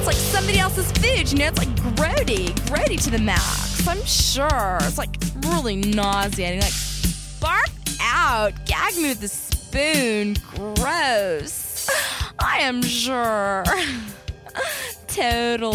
it's like somebody else's food, you know? It's like grody to the max. I'm sure. It's like really nauseating. Like, barf out. Gag me with a spoon. Gross. I am sure. Totally.